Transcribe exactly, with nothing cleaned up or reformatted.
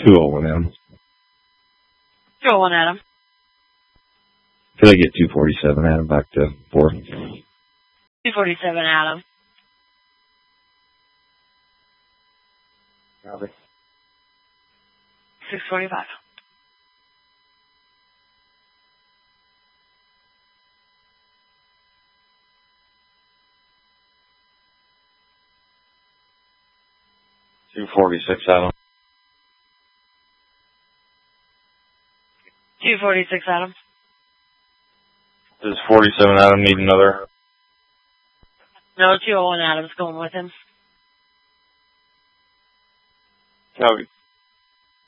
two oh one Adam. two oh one Adam. Could I get two forty-seven Adam back to four? two forty-seven Adam. Copy. six forty-five. two forty-six Adam. two forty-six Adam. Does forty-seven Adam need another? No, two oh one Adam's going with him. Copy.